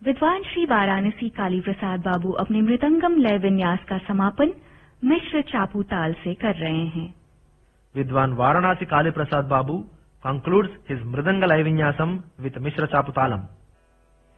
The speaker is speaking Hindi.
विद्वान श्री वाराणसी काली प्रसाद बाबू अपने मृदंगम लय विन्यास का समापन मिश्र चापू ताल से कर रहे हैं। विद्वान वाराणसी काली प्रसाद बाबू concludes his mridanga lay vinyasam with Mishra Chapu Talam.